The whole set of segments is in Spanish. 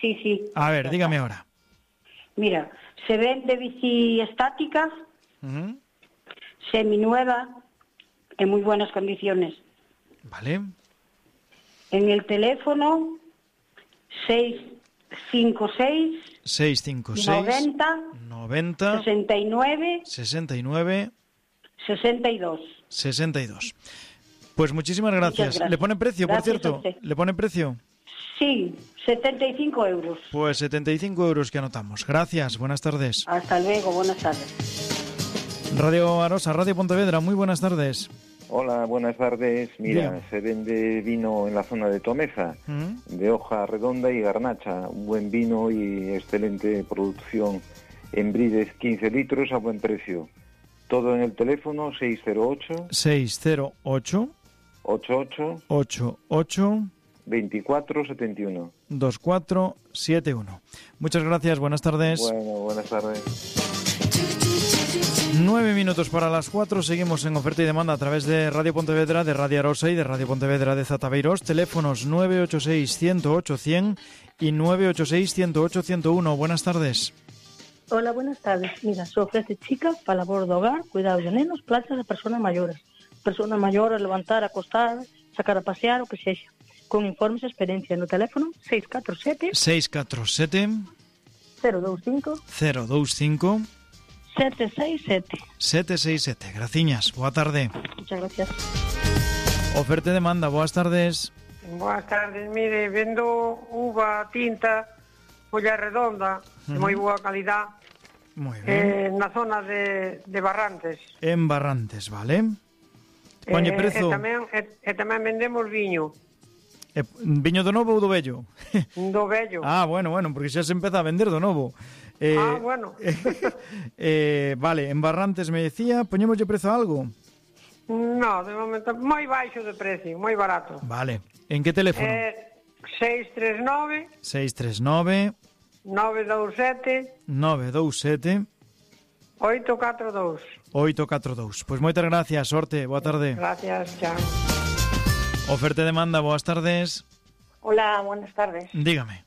Sí, sí. A ver, dígame ahora. Mira, se vende bici estática, seminueva, en muy buenas condiciones. Vale. En el teléfono 656 90 69 62. Pues muchísimas gracias. Gracias. ¿Le pone precio, Gracias, por cierto? ¿Le pone precio? Sí, 75 euros. Pues 75 euros que anotamos. Gracias, buenas tardes. Hasta luego, buenas tardes. Radio Arosa, Radio Pontevedra, muy buenas tardes. Hola, buenas tardes. Mira, se vende vino en la zona de Tomeza, de hoja redonda y garnacha. Un buen vino y excelente producción en brides, 15 litros a buen precio. Todo en el teléfono 608 88 2471. 2471. Muchas gracias, buenas tardes. Bueno, buenas tardes. 9 minutos para las 4, seguimos en oferta y demanda a través de Radio Pontevedra, de Radio Arosa y de Radio Pontevedra de Zataveiros. Teléfonos 986-108-100 y 986-108-101. Buenas tardes. Hola, buenas tardes. Mira, se ofrece chica para labor de hogar, cuidado de nenos, plazas de personas mayores. Personas mayores, levantar, acostar, sacar a pasear, o que sea. Con informes de experiencia en el teléfono 647 025 767. Graciñas, boa tarde. Muchas gracias. Oferta y demanda, boas tardes. Boas tardes, mire, vendo uva tinta, polla redonda, de moi boa calidad. Muy bien. Na zona de Barrantes. En Barrantes, vale. Poñe prezo. E tamén vendemos viño. Viño do novo ou do vello? Do vello. Ah, bueno, porque xa se empeza a vender do novo. Bueno. Vale, en Barrantes me decía, poñémoslle prezo a algo? No, de momento, moi baixo de precio, moi barato. Vale, en que teléfono? 639 927 842. Pois moitas gracias, sorte, boa tarde. Gracias, chao. Oferta e demanda, boas tardes. Hola, buenas tardes. Dígame.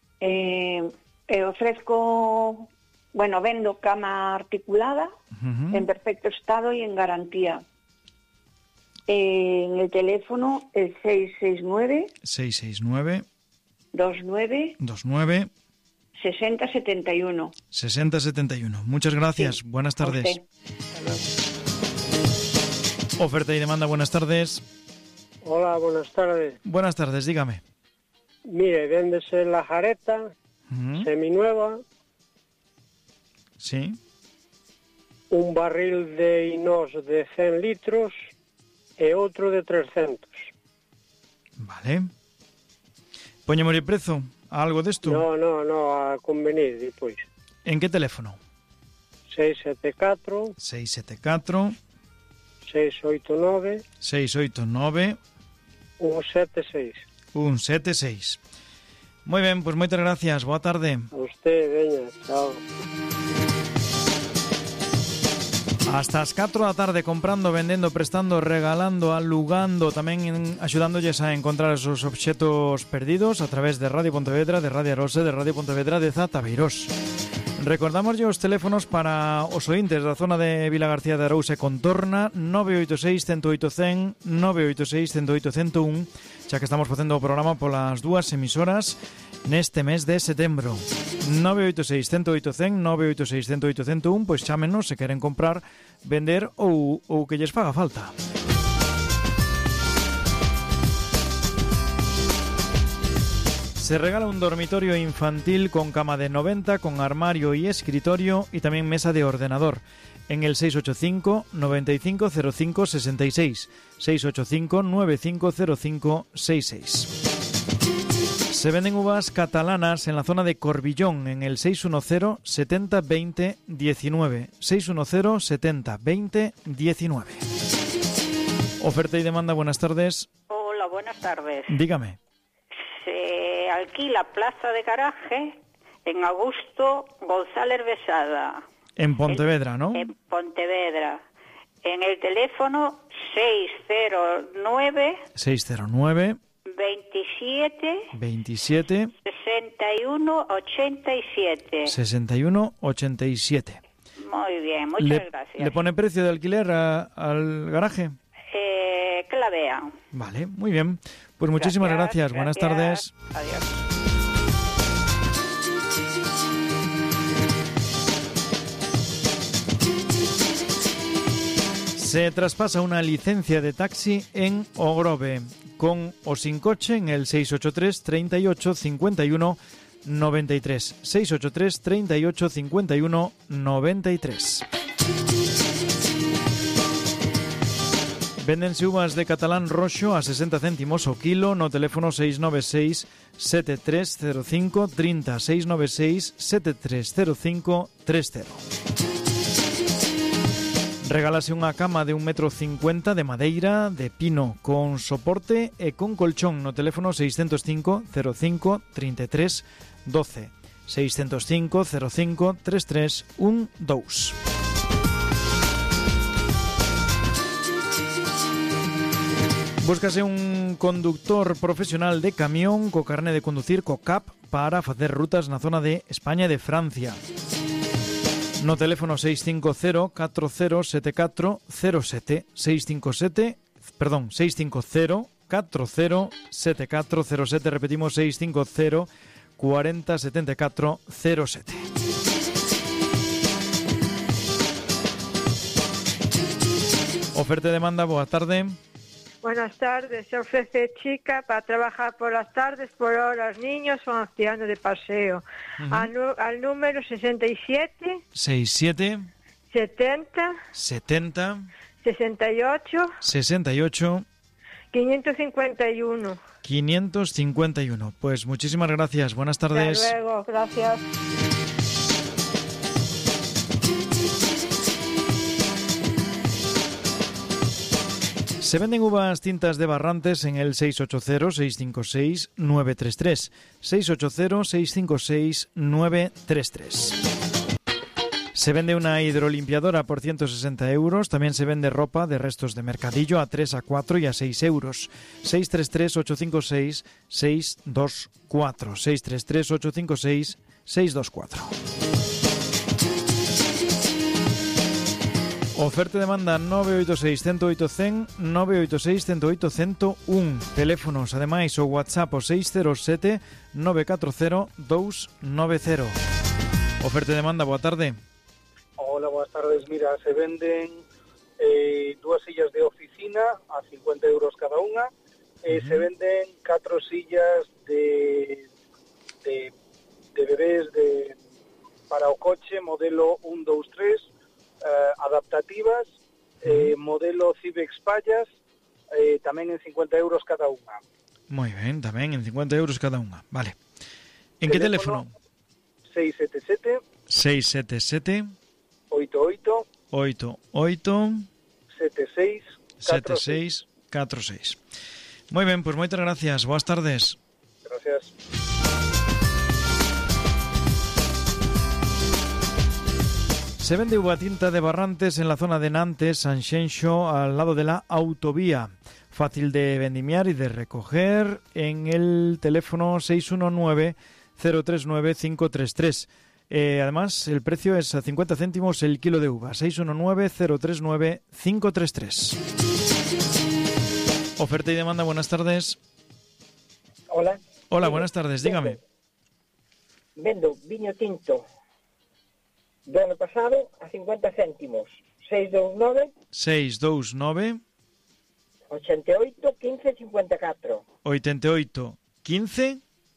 Ofrezco, vendo cama articulada en perfecto estado y en garantía. En el teléfono el 669 29 6071. Muchas gracias, sí. Buenas tardes. Oferta y demanda, buenas tardes. Hola, buenas tardes. Buenas tardes, dígame. Mire, véndese la jareta, seminueva. Sí. Un barril de inox de 100 litros e outro de 300. Vale. Poñemos el prezo a algo desto? No, a convenir depois. En que teléfono? 674 689 176. Moi ben, pois moitas gracias, boa tarde. A usted, veña, chao. Hasta as 4 da tarde comprando, vendendo, prestando, regalando, alugando, tamén axudándolles a encontrar esos obxetos perdidos a través de Radio Pontevedra, de Radio Arosa, de Radio Pontevedra de Zataveiros. Recordamoslle os teléfonos para os ointes da zona de Vila García de Arousa e contorna 986 108 100, 986 108 101, xa que estamos facendo o programa polas dúas emisoras neste mes de setembro. 986 108 100, 986 108 101, pois chámenos se queren comprar, vender ou que lles faga falta. Se regala un dormitorio infantil con cama de 90, con armario y escritorio y también mesa de ordenador. En el 685 9505 66, 685 9505 66. Se venden uvas catalanas en la zona de Corbillón, en el 610 70 20 19, 610 70 20 19. Oferta y demanda, buenas tardes. Hola, buenas tardes. Dígame. Se alquila plaza de garaje en Augusto González Besada. En Pontevedra, ¿no? En Pontevedra. En el teléfono 609 27 61 87. 61 87. Muy bien, muchas gracias. ¿Le pone precio de alquiler al garaje? Que la vean. Vale, muy bien. Pues muchísimas gracias. Buenas tardes. Adiós. Se traspasa una licencia de taxi en Ogrove, con o sin coche en el 683 38 51 93. 683 38 51 93. Véndense uvas de catalán roxo a 60 céntimos o kilo no teléfono 696 7305 30 696 7305 30. Regálase unha cama de 1,50 m de madeira, de pino, con soporte e con colchón no teléfono 605 05 33 12. 605 05 33 12. Búscase un conductor profesional de camión co carné de conducir co CAP para facer rutas na zona de España e de Francia. No teléfono 650 4074 07 650 4074 07, repetimos 650 4074 07. Oferta y demanda, buenas tardes. Buenas tardes, se ofrece chica para trabajar por las tardes, por horas, niños o ancianos de paseo. Al número 67 67 70 70 68 68 551. 551. Pues muchísimas gracias, buenas tardes. Hasta luego, gracias. Se venden uvas tintas de Barrantes en el 680-656-933. 680-656-933. Se vende una hidrolimpiadora por 160 euros. También se vende ropa de restos de mercadillo a 3, a 4 y a 6 euros. 633-856-624. 633-856-624. Oferta de demanda 986 108 100, 986 108 101. Teléfonos, ademais, o WhatsApp o 607 940 290. Oferta de demanda, boa tarde. Hola, buenas tardes. Mira, se venden dúas sillas de oficina a 50 euros cada unha. Se venden 4 sillas de bebés para o coche, modelo 1, 2, 3, adaptativas, modelo Cibex Pallas, tamén en 50 euros cada unha. Moi ben, tamén en 50 euros cada unha. Vale. En que teléfono? 677 677 88 88 76 46. Moi ben, pois moitas gracias. Boas tardes. Gracias. Se vende uva tinta de Barrantes en la zona de Nantes, Sanxenxo, al lado de la autovía. Fácil de vendimiar y de recoger en el teléfono 619-039-533. Además, el precio es a 50 céntimos el kilo de uva. 619-039-533. Oferta y demanda, buenas tardes. Hola. Hola, buenas tardes, dígame. Vendo viño tinto do ano pasado a 50 céntimos. 629 88 15 54. 88 15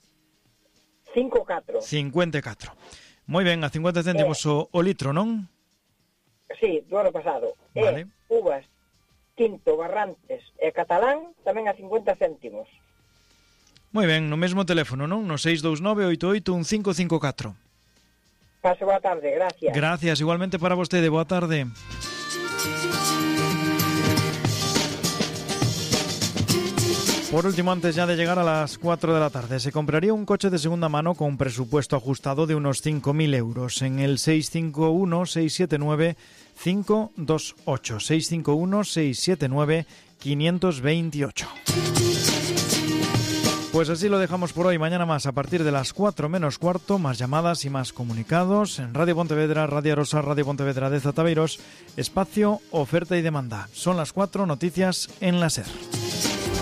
54. Moi ben, a 50 céntimos o litro, non? Sí, do ano pasado. Vale. Uvas tinto Barrantes e catalán tamén a 50 céntimos. Moi ben, no mesmo teléfono, non? No 629 88 1554. Pase boa tarde, gracias. Gracias, igualmente para vostede, boa tarde. Por último, antes ya de llegar a las 4 de la tarde, se compraría un coche de segunda mano con un presupuesto ajustado de unos 5.000 euros en el 651-679-528. 651-679-528. Pues así lo dejamos por hoy. Mañana más, a partir de las 4 menos cuarto, más llamadas y más comunicados en Radio Pontevedra, Radio Arosa, Radio Pontevedra de Zataveiros, espacio, oferta y demanda. Son las 4, noticias en la SER.